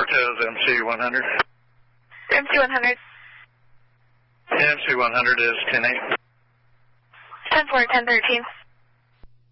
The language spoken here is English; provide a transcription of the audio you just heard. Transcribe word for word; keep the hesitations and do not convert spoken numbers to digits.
Cortez M C one hundred. M C one hundred. M C one hundred is ten eight. ten four, ten thirteen.